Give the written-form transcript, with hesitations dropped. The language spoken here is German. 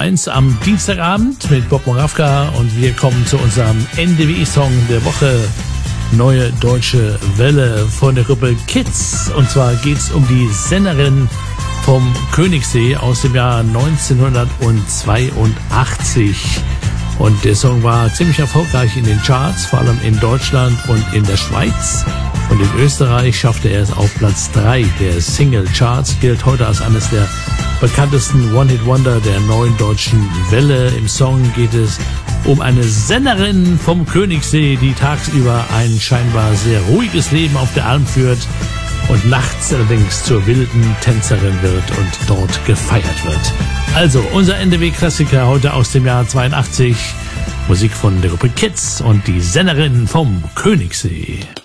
1 am Dienstagabend mit Bob Moravka und wir kommen zu unserem NDW-Song der Woche. Neue Deutsche Welle von der Gruppe Kids. Und zwar geht's um die Sängerin vom Königssee aus dem Jahr 1982. Und der Song war ziemlich erfolgreich in den Charts, vor allem in Deutschland und in der Schweiz. Und in Österreich schaffte er es auf Platz 3 der Single-Charts, gilt heute als eines der bekanntesten One-Hit-Wonder der neuen deutschen Welle. Im Song geht es um eine Sängerin vom Königssee, die tagsüber ein scheinbar sehr ruhiges Leben auf der Alm führt und nachts allerdings zur wilden Tänzerin wird und dort gefeiert wird. Also unser NDW-Klassiker heute aus dem Jahr 82, Musik von der Gruppe Kids und die Sängerin vom Königssee.